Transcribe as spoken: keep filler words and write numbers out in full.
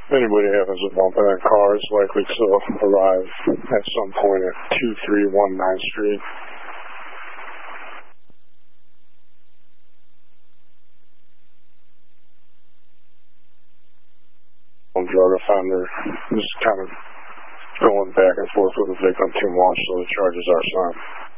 Anybody happens to bump in that car is likely to arrive at some point at two three one ninth Street. Drug offender just kind of going back and forth with the victim too much, so the charges are signed.